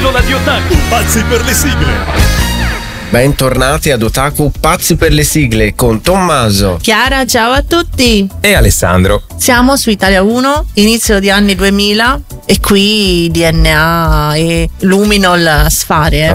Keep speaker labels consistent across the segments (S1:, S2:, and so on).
S1: L'isola di Otaku, pazzi per le sigle.
S2: Bentornati ad Otaku Pazzi per le sigle con Tommaso,
S3: Chiara, ciao a tutti.
S4: E Alessandro.
S3: Siamo su Italia 1, inizio di anni 2000 e qui DNA e Luminol sfare.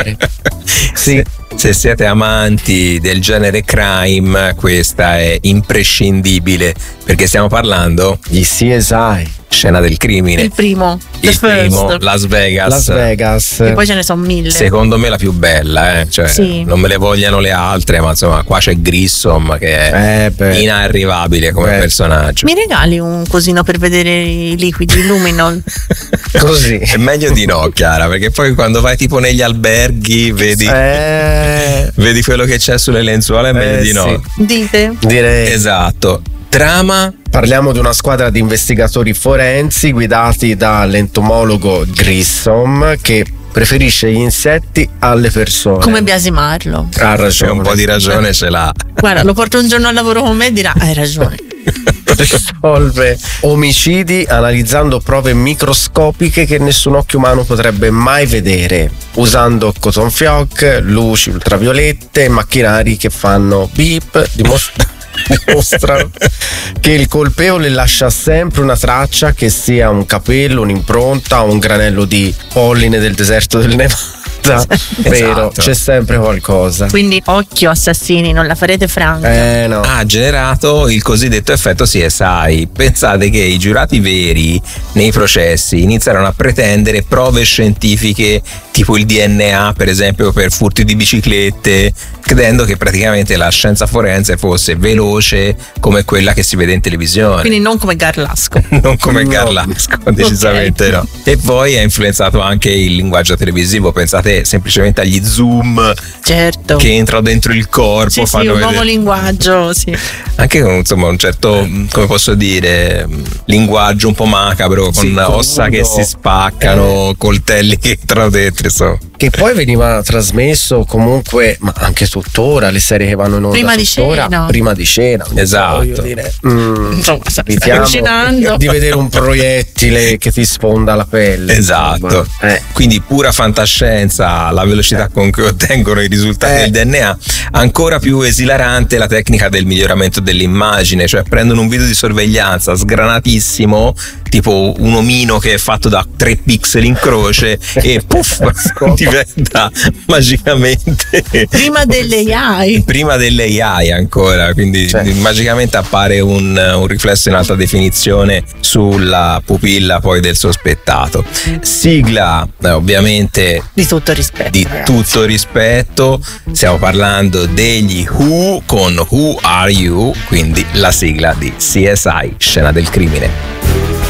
S2: Sì.
S4: Se siete amanti del genere crime, questa è imprescindibile, perché stiamo parlando
S2: di CSI,
S4: Scena del crimine.
S3: Il primo,
S4: Las Vegas.
S3: E poi ce ne sono 1000.
S4: Secondo me la più bella, cioè,
S3: sì.
S4: Non me le vogliano le altre, ma insomma qua c'è Grissom che è inarrivabile come personaggio.
S3: Mi regali un cosino per vedere i liquidi Luminol?
S2: Così
S4: è meglio di no, Chiara, perché poi quando vai tipo negli alberghi vedi quello che c'è sulle lenzuola, è meglio di no.
S2: Sì.
S3: Dite?
S2: Direi.
S4: Esatto. Trama.
S2: Parliamo di una squadra di investigatori forensi guidati dall'entomologo Grissom che preferisce gli insetti alle persone.
S3: Come biasimarlo?
S2: Ha ragione.
S4: C'è un po' di ragione, ce l'ha.
S3: Guarda, lo porto un giorno al lavoro con me e dirà hai ragione.
S2: Risolve omicidi analizzando prove microscopiche che nessun occhio umano potrebbe mai vedere, usando cotton fioc, luci ultraviolette e macchinari che fanno beep, dimostrano che il colpevole lascia sempre una traccia, che sia un capello, un'impronta o un granello di polline del deserto del Nevada. Vero, c'è sempre qualcosa.
S3: Quindi occhio assassini, non la farete franca.
S2: No.
S4: Ha generato il cosiddetto effetto CSI. Pensate che i giurati veri nei processi iniziarono a pretendere prove scientifiche tipo il DNA, per esempio, per furti di biciclette, credendo che praticamente la scienza forense fosse veloce come quella che si vede in televisione.
S3: Quindi non come Garlasco.
S4: Non come Garlasco, decisamente okay. No. E poi ha influenzato anche il linguaggio televisivo. Pensate semplicemente agli zoom,
S3: certo,
S4: che entrano dentro il corpo,
S3: sì,
S4: fanno
S3: un nuovo linguaggio, sì.
S4: Anche con insomma un certo, come posso dire, linguaggio un po' macabro, con ossa che si spaccano, coltelli che entrano dentro, insomma.
S2: Che poi veniva trasmesso comunque, ma anche tuttora, le serie che vanno in onda prima di cena.
S4: Esatto.
S3: Insomma, evitiamo
S2: di vedere un proiettile che ti sfonda la pelle.
S4: Esatto. Quindi pura fantascienza, la velocità con cui ottengono i risultati del DNA. Ancora più esilarante la tecnica del miglioramento dell'immagine, cioè prendono un video di sorveglianza sgranatissimo, tipo un omino che è fatto da 3 pixel in croce e puff, diventa magicamente
S3: prima delle AI
S4: ancora, quindi magicamente appare un riflesso in alta definizione sulla pupilla poi del sospettato. Sigla ovviamente
S3: di tutto rispetto,
S4: stiamo parlando degli Who con Who Are You, quindi la sigla di CSI Scena del crimine.